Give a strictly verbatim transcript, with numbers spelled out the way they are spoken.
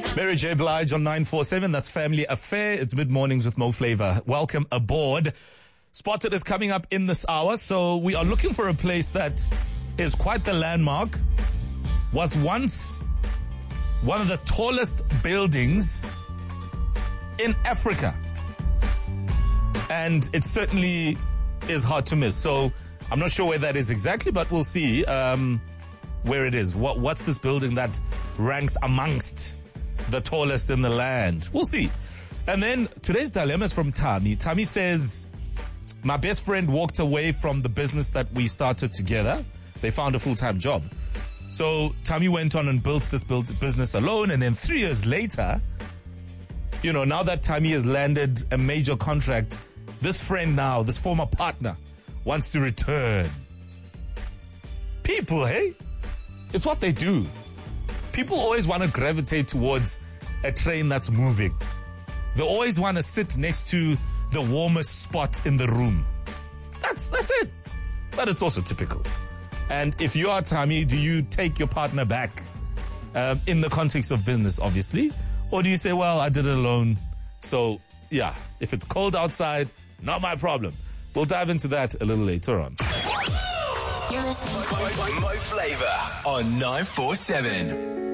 Mary J. Blige on nine four seven. That's Family Affair. It's mid-mornings with Mo Flavor. Welcome aboard. Spotted is coming up in this hour. So we are looking for a place that is quite the landmark. Was once one of the tallest buildings in Africa. And it certainly is hard to miss. So I'm not sure where that is exactly, but we'll see um, where it is. What, what's this building that ranks amongst the tallest in the land? We'll see. And then today's dilemma is from Tami. Tami says, my best friend walked away from the business that we started together. They found a full-time job. So Tami went on and built this business alone. And then three years later, you know, now that Tami has landed a major contract, this friend now, this former partner, wants to return. People, hey? It's what they do. People always want to gravitate towards a train that's moving. They always want to sit next to the warmest spot in the room. That's that's it. But it's also typical. And if you are Tami, do you take your partner back um, in the context of business, obviously? Or do you say, well, I did it alone. So, yeah, if it's cold outside, not my problem. We'll dive into that a little later on. You're listening to Mo Flavor on nine four seven.